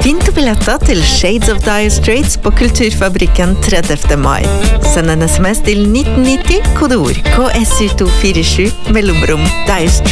Finn du billetter til Shades of Dire Straits på Kulturfabrikken 30. mai. Send en sms til 1990, kodeord KSU247, mellomrom Dire Straits.